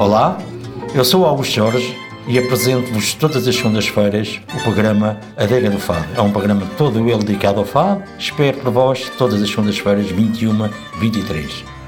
Olá, eu sou o Augusto Jorge e apresento-vos todas as segundas-feiras o programa Adega do Fado. É um programa todo ele dedicado ao fado. Espero por vós todas as segundas-feiras, 21, 23.